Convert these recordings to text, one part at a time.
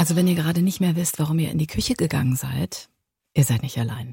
Also wenn ihr gerade nicht mehr wisst, warum ihr in die Küche gegangen seid, ihr seid nicht allein.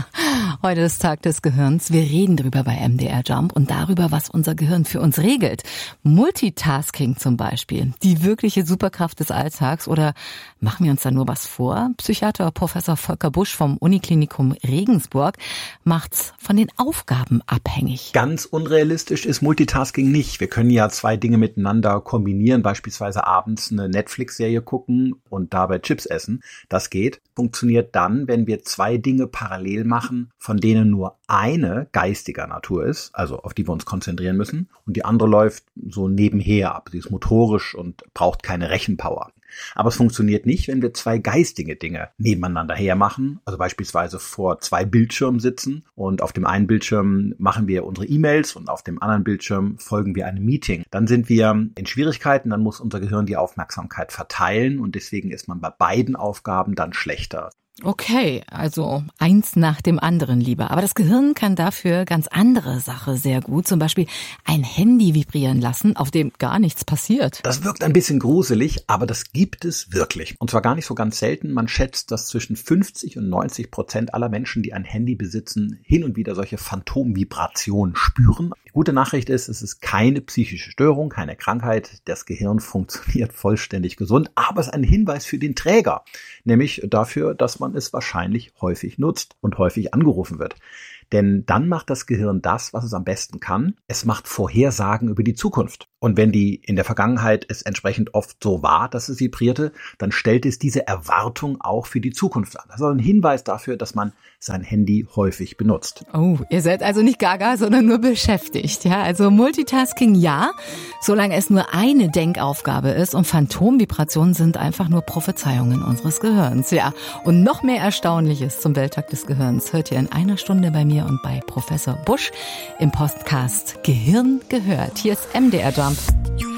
Heute ist Tag des Gehirns. Wir reden drüber bei MDR Jump und darüber, was unser Gehirn für uns regelt. Multitasking zum Beispiel, die wirkliche Superkraft des Alltags, oder machen wir uns da nur was vor? Psychiater Professor Volker Busch vom Uniklinikum Regensburg macht's von den Aufgaben abhängig. Ganz unrealistisch ist Multitasking nicht. Wir können ja zwei Dinge miteinander kombinieren, beispielsweise abends eine Netflix-Serie gucken und dabei Chips essen. Das geht. Funktioniert dann, wenn wir zwei Dinge parallel machen, von denen nur eine geistiger Natur ist, also auf die wir uns konzentrieren müssen, und die andere läuft so nebenher ab. Sie ist motorisch und braucht keine Rechenpower. Aber es funktioniert nicht, wenn wir zwei geistige Dinge nebeneinander hermachen, also beispielsweise vor zwei Bildschirmen sitzen und auf dem einen Bildschirm machen wir unsere E-Mails und auf dem anderen Bildschirm folgen wir einem Meeting. Dann sind wir in Schwierigkeiten, dann muss unser Gehirn die Aufmerksamkeit verteilen und deswegen ist man bei beiden Aufgaben dann schlechter. Okay, also eins nach dem anderen lieber. Aber das Gehirn kann dafür ganz andere Sache sehr gut. Zum Beispiel ein Handy vibrieren lassen, auf dem gar nichts passiert. Das wirkt ein bisschen gruselig, aber das gibt es wirklich. Und zwar gar nicht so ganz selten. Man schätzt, dass zwischen 50% und 90% aller Menschen, die ein Handy besitzen, hin und wieder solche Phantomvibrationen spüren. Die gute Nachricht ist, es ist keine psychische Störung, keine Krankheit. Das Gehirn funktioniert vollständig gesund, aber es ist ein Hinweis für den Träger, nämlich dafür, dass man es wahrscheinlich häufig nutzt und häufig angerufen wird. Denn dann macht das Gehirn das, was es am besten kann. Es macht Vorhersagen über die Zukunft. Und wenn die in der Vergangenheit es entsprechend oft so war, dass es vibrierte, dann stellt es diese Erwartung auch für die Zukunft an. Das ist ein Hinweis dafür, dass man sein Handy häufig benutzt. Oh, ihr seid also nicht gaga, sondern nur beschäftigt. Ja, also Multitasking ja, solange es nur eine Denkaufgabe ist, und Phantomvibrationen sind einfach nur Prophezeiungen unseres Gehirns. Ja, und noch mehr Erstaunliches zum Welttag des Gehirns hört ihr in einer Stunde bei mir und bei Professor Busch im Podcast Gehirn gehört. Hier ist MDR Jump.